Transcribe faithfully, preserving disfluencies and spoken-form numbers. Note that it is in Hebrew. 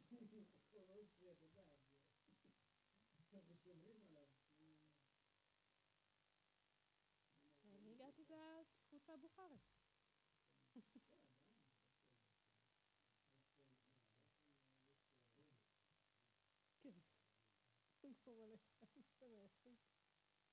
אני הגעתי בקבוצה בוחרת. כן. כבר מלא שם שמח.